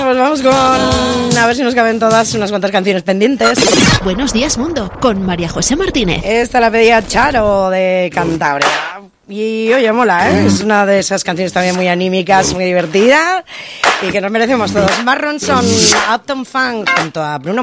pues vamos con... A ver si nos caben todas unas cuantas canciones pendientes. Buenos días, mundo, con María José Martínez. Esta la pedía Charo de Cantabria. Y oye, mola, ¿eh? Es una de esas canciones también muy anímicas, muy divertida y que nos merecemos todos. Marron son Uptown Funk junto a Bruno